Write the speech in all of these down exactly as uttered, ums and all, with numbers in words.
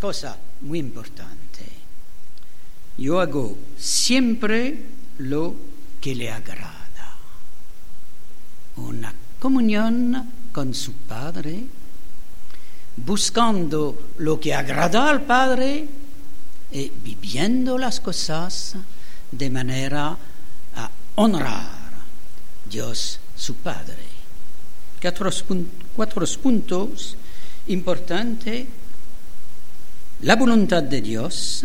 cosa muy importante. Yo hago siempre lo que le agrada. Una comunión con su Padre, buscando lo que agrada al Padre y viviendo las cosas de manera a honrar a Dios su Padre. Cuatro, cuatro puntos importantes. La voluntad de Dios,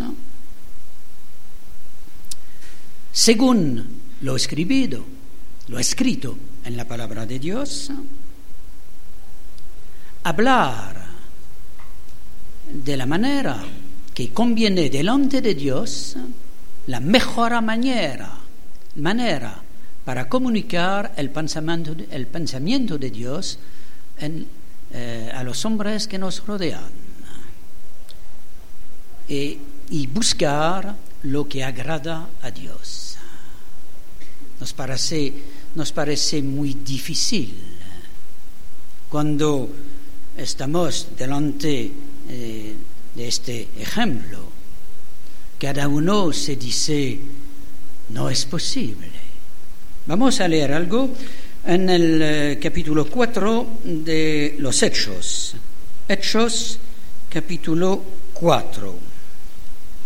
según lo escribido, lo escrito en la palabra de Dios, hablar de la manera que conviene delante de Dios, la mejor manera, manera para comunicar el pensamiento, el pensamiento de Dios en, eh, a los hombres que nos rodean y, y buscar lo que agrada a Dios. Nos parece, nos parece muy difícil cuando estamos delante eh, de este ejemplo. Cada uno se dice, no es posible. Vamos a leer algo en el eh, capítulo cuatro de los Hechos. Hechos, capítulo cuatro.